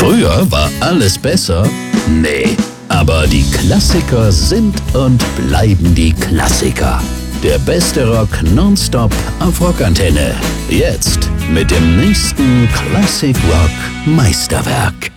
Früher war alles besser? Nee, aber die Klassiker sind und bleiben die Klassiker. Der beste Rock nonstop auf Rockantenne. Jetzt mit dem nächsten Classic Rock Meisterwerk.